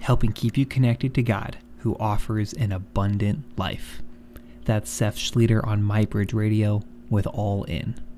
helping keep you connected to God, who offers an abundant life. That's Seth Schlueter on MyBridge Radio with All In.